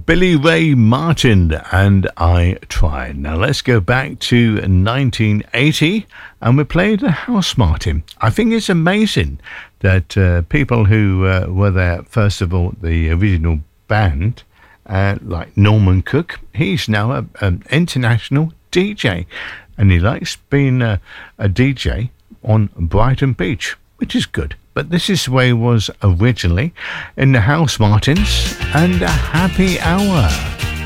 Billy Ray Martin and I Tried. Now let's go back to 1980 and we played the Housemartins. I think it's amazing that people who were there, first of all, the original band, like Norman Cook, he's now an international DJ and he likes being a DJ on Brighton Beach, which is good. But this is the way it was originally in the Housemartins and a Happy Hour.